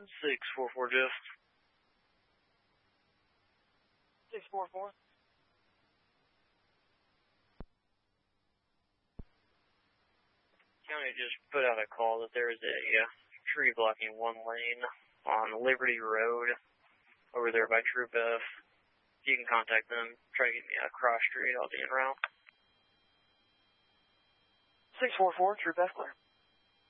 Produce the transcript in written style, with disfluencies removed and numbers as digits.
644 Jeff. 644. County just put out a call that there is a tree blocking one lane on Liberty Road over there by Troop F. You can contact them. Try to get me a cross street. I'll be en route. 644, Troop F clear.